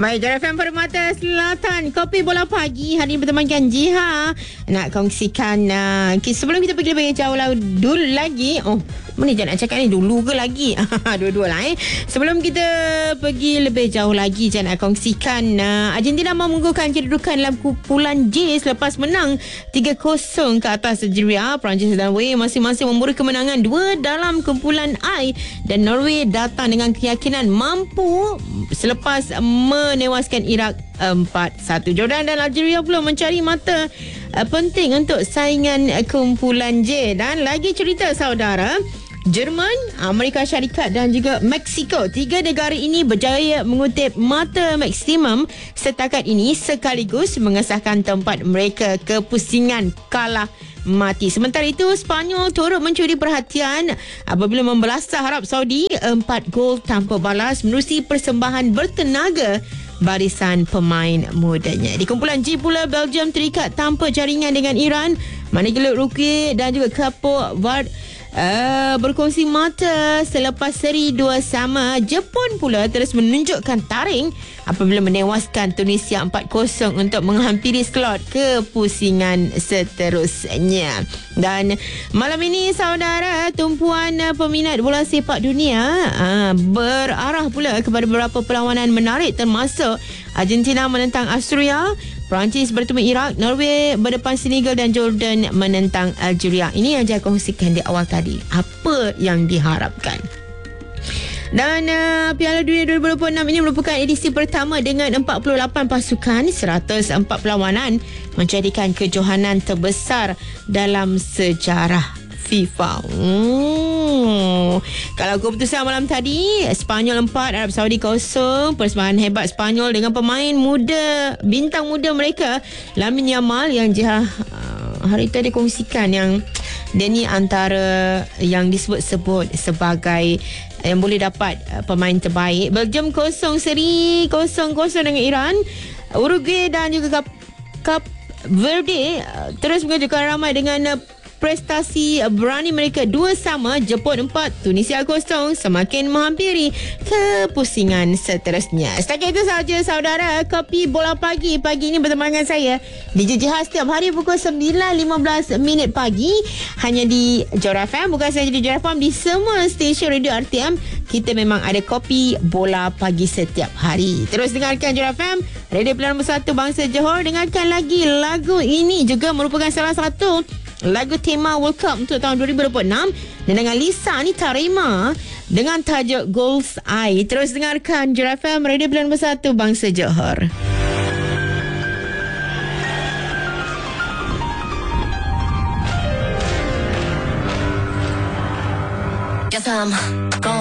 Baik, Jara FM Permata Selatan, Kopi Bola Pagi hari ini bertemankan Jiha. Nak kongsikan sebelum kita pergi lebih jauh dulu lagi. Mana je nak cakap ni, dulu ke lagi? Dua-dua lah Sebelum kita pergi lebih jauh lagi, saya nak kongsikan Argentina mengunggulkan kedudukan dalam kumpulan J selepas menang 3-0 ke atas Algeria. Perancis dan Wales masing-masing memburu kemenangan 2 dalam kumpulan I, dan Norway datang dengan keyakinan mampu selepas menewaskan Iraq 4-1. Jordan dan Algeria pula mencari mata penting untuk saingan kumpulan J. Dan lagi cerita saudara, Jerman, Amerika Syarikat dan juga Mexico, 3 negara ini berjaya mengutip mata maksimum setakat ini sekaligus mengesahkan tempat mereka ke pusingan kalah mati. Sementara itu, Spanyol turut mencuri perhatian apabila membelasah Arab Saudi 4 gol tanpa balas menerusi persembahan bertenaga barisan pemain mudanya. Di kumpulan G pula, Belgium terikat tanpa jaringan dengan Iran, manakala Uruguay dan juga Cape Verde berkongsi mata selepas seri 2 sama. Jepun pula terus menunjukkan taring apabila menewaskan Tunisia 4-0 untuk menghampiri slot ke pusingan seterusnya. Dan malam ini saudara, tumpuan peminat bola sepak dunia berarah pula kepada beberapa perlawanan menarik, termasuk Argentina menentang Austria, Perancis bertemu Iraq, Norway berdepan Senegal dan Jordan menentang Algeria. Ini yang saya kongsikan di awal tadi, apa yang diharapkan. Dan Piala Dunia 2026 ini merupakan edisi pertama dengan 48 pasukan, 104 perlawanan, menjadikan kejohanan terbesar dalam sejarah FIFA. Kalau keputusan malam tadi, Spanyol 4, Arab Saudi 0. Persembahan hebat Spanyol dengan pemain muda, bintang muda mereka, Lamine Yamal, yang hari tadi kongsikan yang dia ni antara yang disebut-sebut sebagai yang boleh dapat pemain terbaik. Belgium 0 seri 0-0 dengan Iran. Uruguay dan juga Cape Verde terus mengejutkan ramai dengan prestasi berani mereka 2 sama. Jepun 4, Tunisia 0, semakin menghampiri ke pusingan seterusnya. Setakat itu sahaja saudara, Kopi Bola Pagi ini bersama dengan saya DJ Jiha setiap hari pukul 9.15 pagi hanya di Jora FM. Bukan saja di Jora FM, di semua stesen radio RTM kita memang ada Kopi Bola Pagi setiap hari. Terus dengarkan Jora FM, radio pilihan nombor 1 bangsa Johor. Dengarkan lagi lagu ini, juga merupakan salah satu lagu tema World Cup untuk tahun 2026, dan dengan Lisa Anita Rema dengan tajuk Goals Eye. Terus dengarkan Jura FM, radio pilihan nombor 1 bangsa Johor. Guess I'm